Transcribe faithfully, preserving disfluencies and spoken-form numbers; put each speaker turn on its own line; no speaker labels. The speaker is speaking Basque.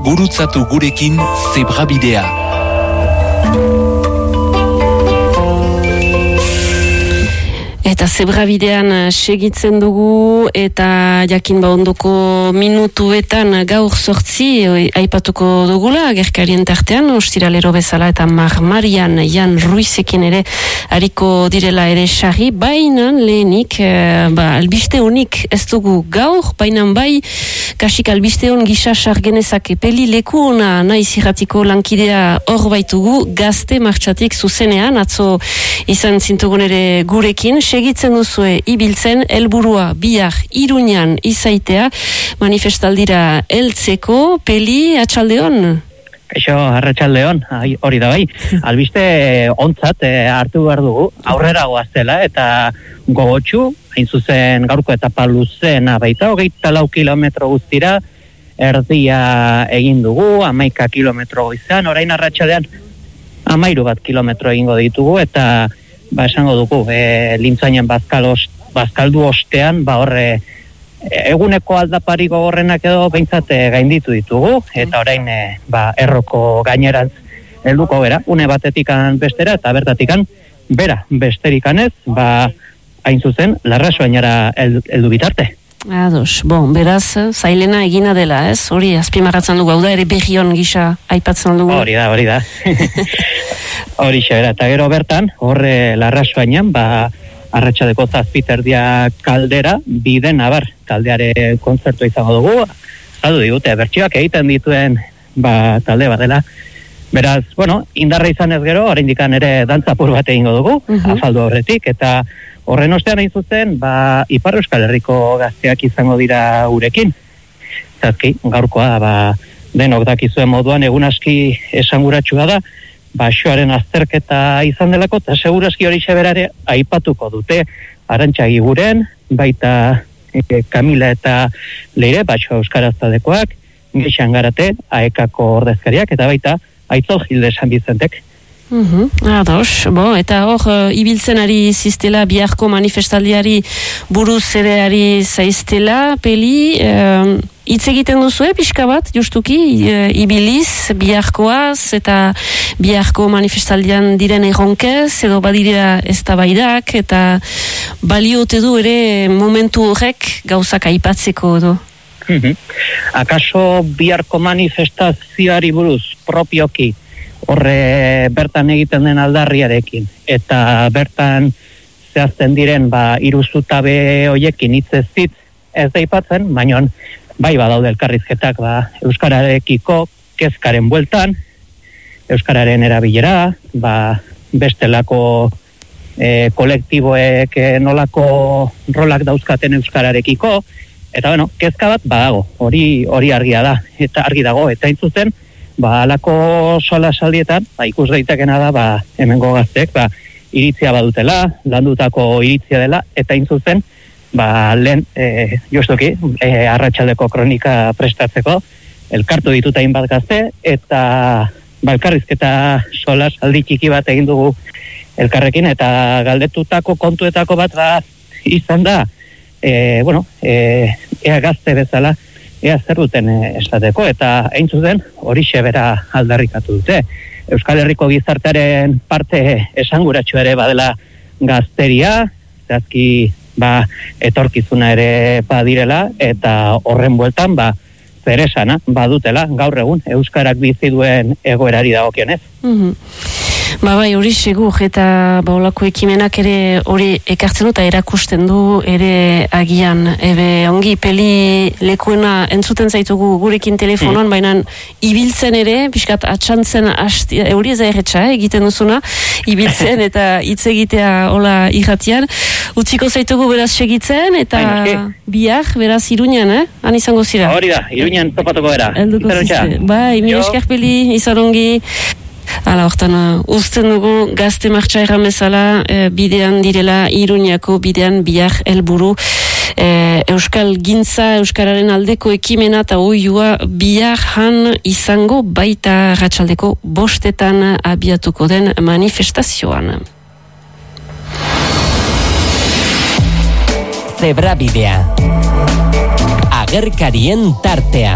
gurutzatu gurekin Zebrabidea.
Eta Zebrabidean segitzen dugu eta jakin ba ondoko minutuetan gaur sortzi aipatuko dugula gerkarien tartean ostiralero bezala eta Marmarian Jan Ruizekin ere hariko direla ere sarri, baina lehenik e, ba, albiste honik ez dugu gaur, baina bai kasik albiste hon gisa sargenezake peli leku ona naiz irratiko lankidea hor baitugu gazte martxatik zuzenean, atzo izan zintugun ere gurekin, segitzen duzue ibiltzen, helburua bihar Iruñan izaitea, manifestaldira heltzeko, peli atxaldeon?
Kaixo, arratsaldeon, hori da bai. Albiste ontzat eh, hartu behar dugu, aurrera goaztela eta gogotsu, hain zuzen gaurko etapa luzena baita, hogeita lau kilometro guztira, erdia egin dugu, hamaika kilometro goizan, orain arratsaldean hamairu bat kilometro egingo ditugu, eta ba esango dugu, e, lintzainen bazkalos, bazkaldu ostean, ba horre, eguneko aldapari gogorrenak edo behintzat gainditu ditugu, eta orain e, ba, erroko gainerantz helduko bera, une batetikan bestera, eta bertatikan bera, besterikanez, ba, hain zuzen, Larrasoainara heldu bitarte.
Ados, bon, beraz, zailena egina dela, ez? Hori, azpimarratzen dugu, hau da, ere berrion gisa aipatzen dugu.
Hori da, hori da. Hori xebera, eta gero bertan, horre Larrasoainan, ba, arratsadeko zazpiterdia kaldera, bide nabar, taldeare kontzertu izango dugu, saldu digute, bertsioak egiten dituen, ba, talde bat dela. Beraz, bueno, indarra izan ez gero, oraindikan ere dantzapur bat egingo dugu, uh-huh. afaldu horretik, eta horren ostean hain zuzen, ba, Ipar Euskal Herriko gazteak izango dira gurekin. Zazki, gaurkoa, ba, denok dakizuen moduan, egun aski esanguratsua da, ba, xoaren azterketa izan delako, eta seguraski hori xeberare aipatuko dute, Arantxagi guren, baita e, Kamila eta Leire, batxo euskaraz taldekoak, Geixan Garate, aekako ordezkariak, eta baita Aitzol Gilde San Bizentek.
Uh-huh. Ados, bo, eta hor uh, ibiltzen ari ziztela biharko manifestaldiari buruz ere ari zaiztela peli, uh, hitz egiten duzue pixka bat justuki uh, ibiliz biharkoaz eta biharko manifestaldian diren erronkez edo badirera eztabaidak eta baliote du ere momentu horrek gauzak aipatzeko edo.
Uh-huh. Akaso biharko manifestazioari buruz propioki horre bertan egiten den aldarriarekin eta bertan zehazten diren ba iruzutabe hoiekin hitz ez hitz ez da aipatzen, baina bai badaude elkarrizketak ba euskararekiko kezkaren bueltan, euskararen erabilera, ba bestelako e, kolektiboek e, nolako rolak dauzkaten euskararekiko, eta bueno, kezka bat badago, hori hori argia da, eta argi dago, eta hain zuzen ba, alako sola saldietan, ba, ikus daitekena da, ba, hemengo gaztek, ba, iritzia badutela, landutako iritzia dela, eta hain zuzen, ba, lehen, e, justuki, e, arratsaldeko kronika prestatzeko, elkartu dituta hainbat gazte, eta, ba, elkarrizketa sola saldi txiki bat egin dugu elkarrekin, eta galdetutako kontuetako bat, ba, izan da, e, bueno, e, ea gazte bezala, ea zer duten esateko, eta hain zuzen hori xebera aldarrikatu dute. Euskal Herriko gizartearen parte esanguratsu ere badela gazteria, zehazki ba, etorkizuna ere badirela, eta horren bueltan ba, zeresana badutela gaur egun euskarak bizi duen egoerari dagokionez.
Mhm. Ba bai, hori segur, eta ba olako ekimenak ere hori ekartzen du eta erakusten du ere agian. Ebe ongi peli lekuena entzuten zaitugu gurekin telefonoan, mm. baina ibiltzen ere, pixkat atxantzen asti, hori ez da erretxa, eh, egiten duzuna, ibiltzen eta hitz egitea hola irratian. Utziko zaitugu beraz segitzen, eta bihar beraz Iruñan, eh? Han izango zira.
Hori da, Iruñan topatuko era.
Elduko zizte. Bai, mire esker peli, izan ongi. Hala, hortan, uh, uzten dugu gazte martxa erran bezala, e, bidean direla Iruñako bidean bihar helburu e, Euskal Gintza, Euskararen aldeko ekimena eta oiua bihar han izango baita arratsaldeko bostetan abiatuko den manifestazioan.
Zebrabidea. Agerkarien tartea.